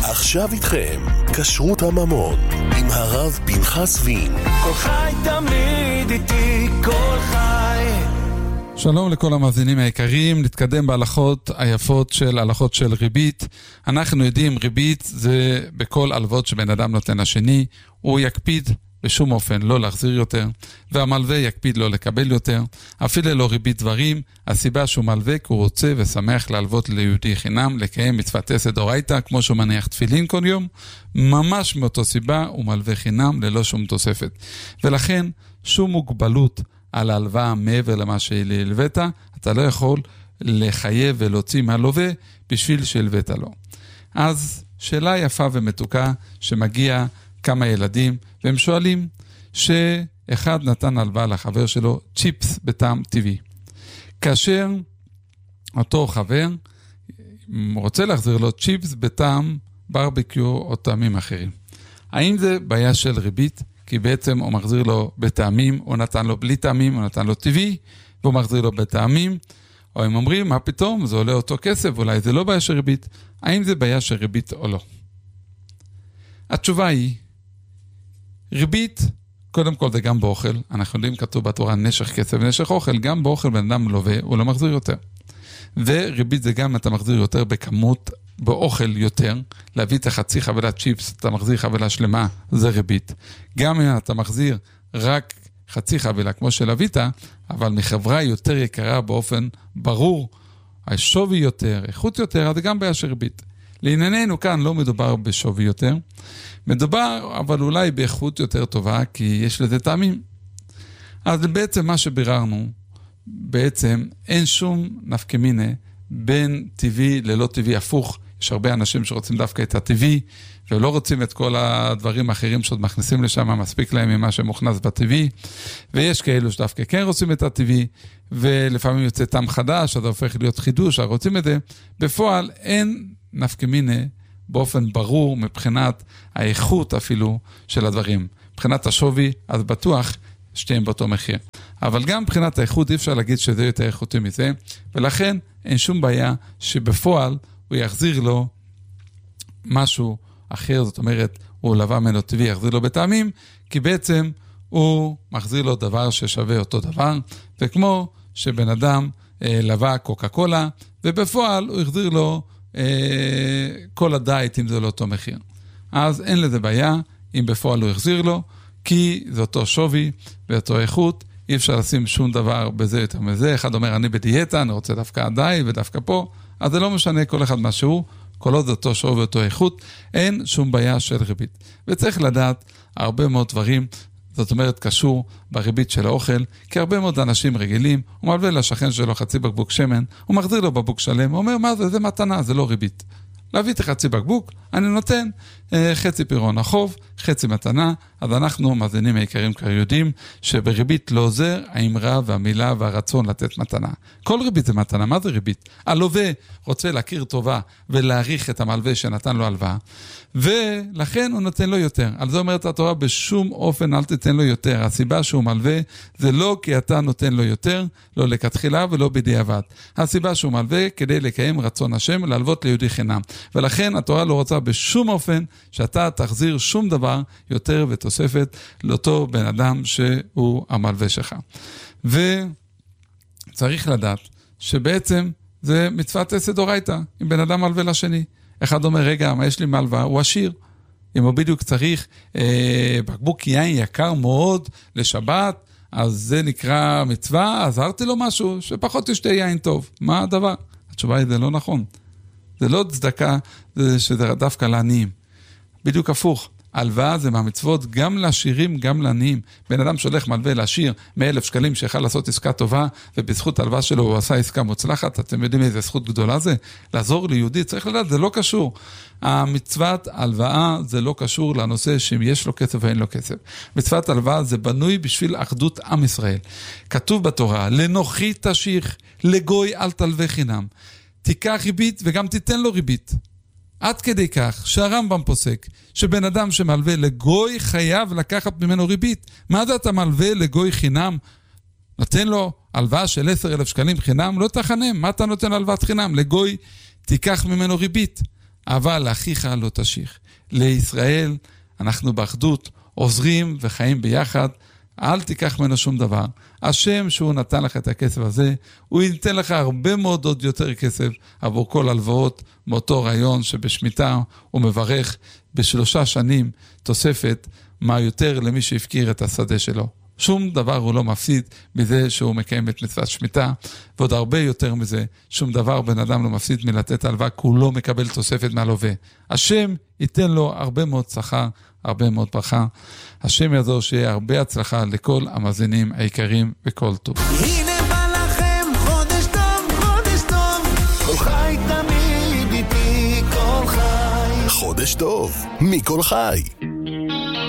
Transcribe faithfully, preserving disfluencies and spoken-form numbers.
עכשיו איתכם, כשרות הממון, עם הרב פנחס וין. כל חי תמיד איתי, כל חי. שלום לכל המאזינים היקרים, נתקדם בהלכות היפות של הלכות של ריבית. אנחנו יודעים, ריבית זה בכל הלוואות שבן אדם נותן לשני, הוא יקפיד בשום אופן לא להחזיר יותר, והמלווה יקפיד לא לקבל יותר, אפילו לא ריבית דברים. הסיבה שהוא מלווה כי הוא רוצה ושמח להלוות ליהודי חינם, לקיים מצוות עשה דאורייתא, כמו שהוא מניח תפילין כל יום, ממש מאותו סיבה הוא מלווה חינם ללא שום תוספת. ולכן שום מוגבלות על ההלוואה מעבר למה שהלווית, אתה לא יכול לחייב ולהוציא מהלווה בשביל שהלווית לו. אז שאלה יפה ומתוקה שמגיע כמה ילדים, והם שואלים שאחד נתן הלוואה לחבר שלו צ'יפס בטעם טבעי. כאשר אותו חבר רוצה להחזיר לו צ'יפס בטעם ברבקיו או טעמים אחרים. האם זה בעיה של ריבית? כי בעצם הוא מחזיר לו בטעמים, הוא נתן לו בלי טעמים, הוא נתן לו טבעי, והוא מחזיר לו בטעמים. או הם אומרים, מה פתאום? זה עולה אותו כסף, אולי זה לא בעיה של ריבית. האם זה בעיה של ריבית או לא? התשובה היא, ריבית, קודם כל זה גם באוכל, אנחנו יודעים כתוב בתורה נשך כסף ונשך אוכל, גם באוכל בן אדם לווה, הוא לא מחזיר יותר. וריבית זה גם אתה מחזיר יותר בכמות, באוכל יותר, להביא את החצי חבילת צ'יפס, אתה מחזיר חבילה שלמה, זה ריבית. גם אם אתה מחזיר רק חצי חבילה כמו שלהבית, אבל מחברה יותר יקרה באופן ברור, השווי יותר, איכות יותר, אז זה גם בעיה של ריבית. לענייננו כאן לא מדובר בשווי יותר, מדובר אבל אולי באיכות יותר טובה, כי יש לזה טעמים. אז בעצם מה שביררנו, בעצם אין שום נפקא מינה בין טבעי ללא טבעי, הפוך. יש הרבה אנשים שרוצים דווקא את הטבעי, ולא רוצים את כל הדברים האחרים שעוד מכניסים לשם, מספיק להם ממה שמוכנס בטבעי, ויש כאלו שדווקא כן רוצים את הטבעי, ולפעמים יוצא טעם חדש, אז זה הופך להיות חידוש, אז רוצים את זה. בפועל אין נפקא מינה באופן ברור מבחינת האיכות אפילו של הדברים. מבחינת השווי, אז בטוח שתיים באותו מחיר. אבל גם מבחינת האיכות אי אפשר להגיד שזה יותר איכותי מזה, ולכן אין שום בעיה שבפועל הוא יחזיר לו משהו אחר, זאת אומרת, הוא לווה ממנו טבעי, יחזיר לו בטעמים, כי בעצם הוא מחזיר לו דבר ששווה אותו דבר, וכמו שבן אדם אה, לווה קוקה קולה, ובפועל הוא יחזיר לו אה, כל הדייט אם זה לא אותו מחיר. אז אין לזה בעיה אם בפועל הוא יחזיר לו, כי זה אותו שווי ואותו איכות, אי אפשר לשים שום דבר בזה יותר מזה. אחד אומר, אני בדיאטה, אני רוצה דווקא עדיי ודווקא פה, אז זה לא משנה כל אחד משהו, כל עוד אותו שווי ואותו איכות, אין שום בעיה של ריבית. וצריך לדעת הרבה מאוד דברים, זאת אומרת קשור בריבית של האוכל, כי הרבה מאוד אנשים רגילים, הוא מלווה לשכן שלו חצי בקבוק שמן, הוא מחזיר לו בקבוק שלם, הוא אומר, מה זה? זה מתנה, זה לא ריבית. להביא את חצי בקבוק, אני נותן אה, חצי פירון החוב, חצי מתנה, אז אנחנו, מאזינים היקרים כבר יודעים, שבריבית לא עוזר האמרה והמילה והרצון לתת מתנה. כל ריבית זה מתנה, מה זה ריבית? הלווה רוצה להכיר טובה ולהעריך את המלווה שנתן לו הלוואה, ולכן הוא נותן לו יותר. על זה אומרת התורה, בשום אופן אל תתן לו יותר. הסיבה שהוא מלווה זה לא כי אתה נותן לו יותר, לא לכתחילה ולא בדיעבד. הסיבה שהוא מלווה כדי לקיים רצון השם, להלוות ליהודי חינם. ולכן התורה לא רוצה בשום אופן שאתה תחזיר שום דבר יותר ותוספת לאותו בן אדם שהוא המלווה שלך. וצריך לדעת שבעצם זה מצוות עשה דאורייתא, אם בן אדם מלווה לשני. אחד אומר, רגע, מה יש לי מלווה? הוא עשיר. אם הוא בדיוק צריך אה, בקבוק יין יקר מאוד לשבת, אז זה נקרא מצווה, עזרתי לו משהו שפחות ישתה יין טוב. מה הדבר? התשובה היא, זה לא נכון. זה לא צדקה, זה שזה דווקא לעניים. בדיוק הפוך. הלוואה זה מהמצוות גם לעשירים, גם לעניים. בן אדם שהולך מלווה לעשיר מאלף שקלים שיכל לעשות עסקה טובה, ובזכות הלוואה שלו הוא עשה עסקה מוצלחת. אתם יודעים איזה זכות גדולה זה? לעזור ליהודי, צריך לדעת, זה לא קשור. המצוות הלוואה זה לא קשור לנושא שיש לו כסף ואין לו כסף. מצוות הלוואה זה בנוי בשביל אחדות עם ישראל. כתוב בתורה, לנוחי תשיך, לגוי אל תלווה חינם. תיקח ריבית וגם תיתן לו ריבית. עד כדי כך שהרמב"ם פוסק שבן אדם שמלווה לגוי חייב לקחת ממנו ריבית. מה זה אתה מלווה לגוי חינם? נותן לו הלוואה של עשרת אלפים שקלים חינם? לא תחנם. מה אתה נותן הלוואת חינם? לגוי תיקח ממנו ריבית. אבל לאחיך לא תשיך. לישראל אנחנו באחדות, עוזרים וחיים ביחד, אל תיקח ממנו שום דבר. השם שהוא נתן לך את הכסף הזה, הוא ייתן לך הרבה מאוד עוד יותר כסף עבור כל הלוואות, מאותו רעיון שבשמיטה הוא מברך בשלושה שנים תוספת מה יותר למי שהפקיר את השדה שלו. שום דבר הוא לא מפסיד בזה שהוא מקיים את מצוות שמיטה, ועוד הרבה יותר מזה, שום דבר בן אדם לא מפסיד מלתת הלוואה, כי הוא לא מקבל תוספת מהלווה. השם ייתן לו הרבה מאוד שכר, הרבה מאוד ברכה. השם יעזור שיהיה הרבה הצלחה לכל המאזינים העיקריים וכל טוב. הנה בא לכם חודש טוב, חודש טוב, כל חי תמיד איתי, כל חי. חודש טוב, מכל חי.